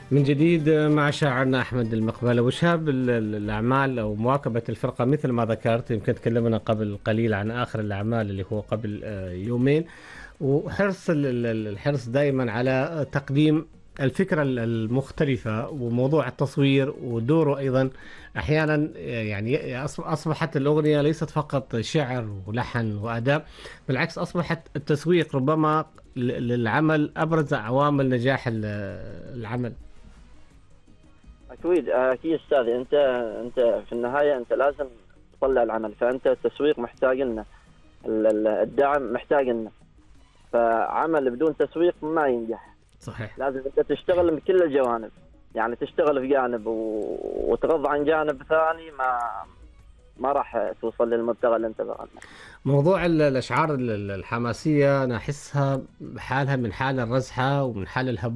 من جديد مع شاعرنا أحمد المقبلة وشاب الأعمال أو مواكبة الفرقة مثل ما ذكرت. يمكن تكلمنا قبل قليل عن آخر الأعمال اللي هو قبل يومين. وحرص الحرص دائما على تقديم الفكرة المختلفة وموضوع التصوير ودوره أيضا. أحيانا يعني أصبحت الأغنية ليست فقط شعر ولحن وأداء، بالعكس أصبحت التسويق ربما للعمل أبرز عوامل نجاح العمل. اكيد اكيد استاذي، انت في النهايه انت لازم تطلع العمل، فانت التسويق محتاج لنا، الدعم محتاج لنا. فعمل بدون تسويق ما ينجح. صحيح. لازم انت تشتغل من كل الجوانب، يعني تشتغل في جانب وتغض عن جانب ثاني، ما راح توصل للمبتغى اللي انت بغى. موضوع الأشعار الحماسية أنا أحسها حالها من حال الرزحة ومن حال الهبوط